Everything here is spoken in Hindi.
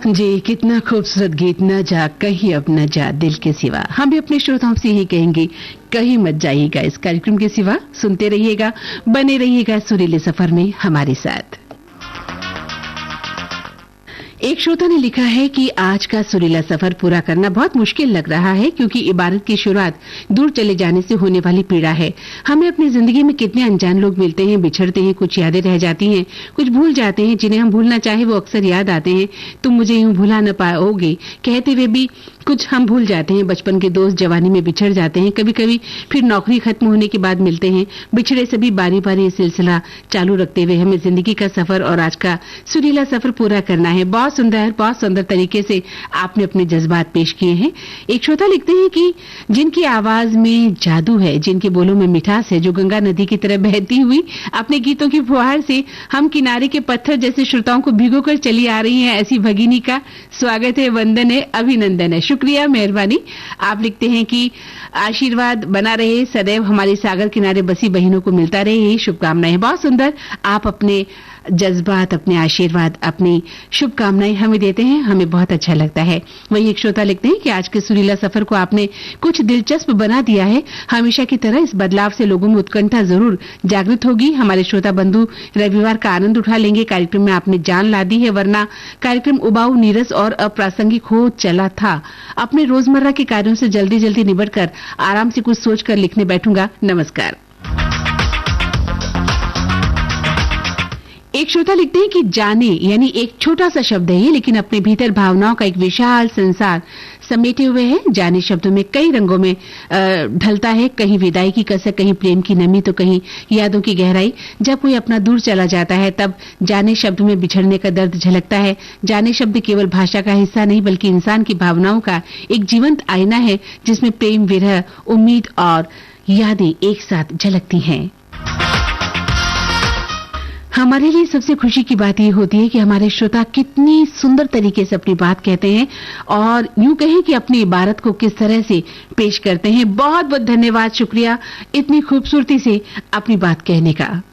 जी, कितना खूबसूरत गीत। न जा कहीं अब न जा दिल के सिवा। हम भी अपने श्रोताओं से यही कहेंगे, कहीं मत जाइएगा इस कार्यक्रम के सिवा। सुनते रहिएगा, बने रहिएगा सुरीले सफर में हमारे साथ। एक श्रोता ने लिखा है कि आज का सुरीला सफर पूरा करना बहुत मुश्किल लग रहा है, क्योंकि इबादत की शुरुआत दूर चले जाने से होने वाली पीड़ा है। हमें अपनी जिंदगी में कितने अनजान लोग मिलते हैं, बिछड़ते हैं, कुछ यादें रह जाती हैं, कुछ भूल जाते हैं। जिन्हें हम भूलना चाहे वो अक्सर याद आते हैं। तुम मुझे यूं भुला न पाओगे कहते हुए भी कुछ हम भूल जाते हैं। बचपन के दोस्त जवानी में बिछड़ जाते हैं, कभी कभी फिर नौकरी खत्म होने के बाद मिलते हैं। बिछड़े सभी बारी बारी ये सिलसिला चालू रखते हुए हमें जिंदगी का सफर और आज का सुरीला सफर पूरा करना है। बहुत सुंदर तरीके से आपने अपने जज्बात पेश किए हैं। एक श्रोता लिखते हैं कि जिनकी आवाज में जादू है, जिनके बोलों में मिठास है, जो गंगा नदी की तरह बहती हुई अपने गीतों की फुहार से हम किनारे के पत्थर जैसे श्रोताओं को भिगोकर चली आ रही हैं, ऐसी भगिनी का स्वागत है, वंदन है, अभिनंदन है। शुक्रिया, मेहरबानी। आप लिखते हैं कि आशीर्वाद बना रहे, सदैव हमारे सागर किनारे बसी बहनों को मिलता रहे, यही शुभकामनाएं। बहुत सुंदर। आप अपने जज्बात, अपने आशीर्वाद, अपनी शुभकामनाएं हमें देते हैं, हमें बहुत अच्छा लगता है। वही एक श्रोता लिखते हैं कि आज के सुरीला सफर को आपने कुछ दिलचस्प बना दिया है। हमेशा की तरह इस बदलाव से लोगों में उत्कंठा जरूर जागृत होगी। हमारे श्रोता बंधु रविवार का आनंद उठा लेंगे। कार्यक्रम में आपने जान ला दी है, वरना कार्यक्रम उबाऊ, नीरस और अप्रासंगिक हो चला था। अपने रोजमर्रा के कार्यों से जल्दी जल्दी निबटकर आराम से कुछ सोचकर लिखने बैठूंगा। नमस्कार। एक श्रोता लिखते हैं कि जाने यानी एक छोटा सा शब्द है ये, लेकिन अपने भीतर भावनाओं का एक विशाल संसार समेटे हुए है। जाने शब्दों में कई रंगों में ढलता है, कहीं विदाई की कसक, कहीं प्रेम की नमी, तो कहीं यादों की गहराई। जब कोई अपना दूर चला जाता है तब जाने शब्द में बिछड़ने का दर्द झलकता है। जाने शब्द केवल भाषा का हिस्सा नहीं, बल्कि इंसान की भावनाओं का एक जीवंत आईना है, जिसमें प्रेम, विरह, उम्मीद और यादें एक साथ झलकती हैं। हमारे लिए सबसे खुशी की बात यह होती है कि हमारे श्रोता कितनी सुंदर तरीके से अपनी बात कहते हैं और यूं कहें कि अपनी इबारत को किस तरह से पेश करते हैं। बहुत बहुत धन्यवाद, शुक्रिया इतनी खूबसूरती से अपनी बात कहने का।